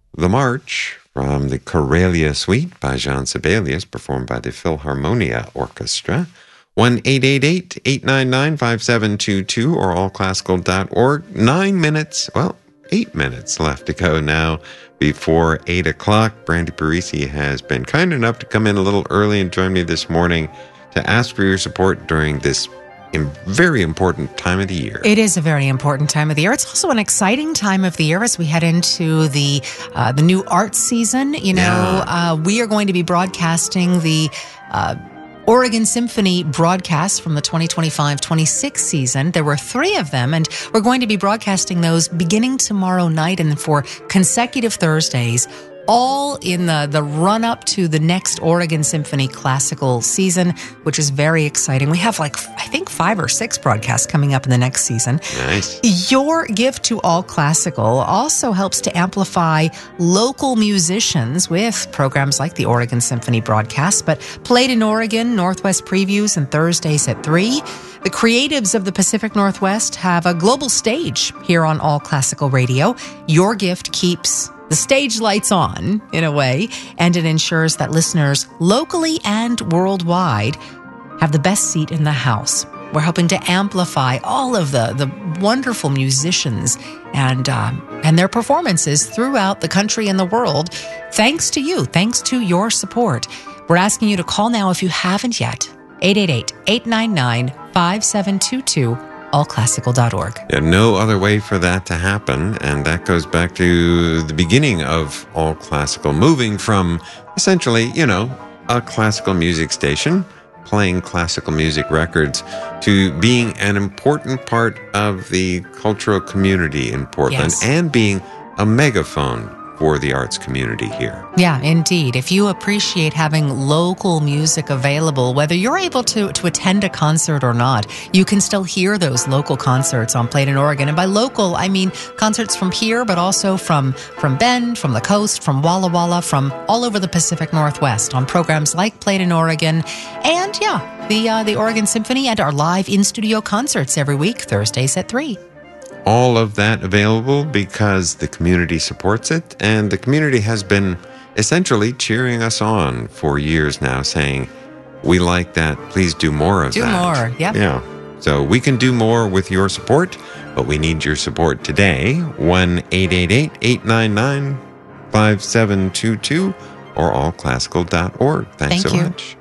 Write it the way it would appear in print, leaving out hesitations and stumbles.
The March from the Corelia Suite by Jean Sibelius, performed by the Philharmonia Orchestra. 1-888-899-5722 or allclassical.org. 8 minutes left to go now before 8 o'clock. Brandy Parisi has been kind enough to come in a little early and join me this morning to ask for your support during this very important time of the year. It is a very important time of the year. It's also an exciting time of the year as we head into the new art season. We are going to be broadcasting the Oregon Symphony broadcasts from the 2025-26 season. There were 3 of them, and we're going to be broadcasting those beginning tomorrow night and for consecutive Thursdays, all in the run-up to the next Oregon Symphony classical season, which is very exciting. We have 5 or 6 broadcasts coming up in the next season. Nice. Your gift to All Classical also helps to amplify local musicians with programs like the Oregon Symphony broadcast, but Played in Oregon, Northwest Previews, and Thursdays at 3. The creatives of the Pacific Northwest have a global stage here on All Classical Radio. Your gift keeps the stage lights on, in a way, and it ensures that listeners locally and worldwide have the best seat in the house. We're hoping to amplify all of the wonderful musicians and their performances throughout the country and the world. Thanks to you, thanks to your support. We're asking you to call now if you haven't yet. 888-899-5722. allclassical.org. No other way for that to happen, and that goes back to the beginning of All Classical, moving from essentially, a classical music station playing classical music records to being an important part of the cultural community in Portland, yes, and being a megaphone for the arts community here. Yeah, indeed. If you appreciate having local music available, whether you're able to attend a concert or not, you can still hear those local concerts on Played in Oregon. And by local, I mean concerts from here, but also from Bend, from the coast, from Walla Walla, from all over the Pacific Northwest on programs like Played in Oregon. And the Oregon Symphony and our live in-studio concerts every week, Thursdays at 3. All of that available because the community supports it, and the community has been essentially cheering us on for years now, saying, we like that, please do more of that. Do more, yep. Yeah. So we can do more with your support, but we need your support today. 1-888-899-5722 or allclassical.org. Thanks so much.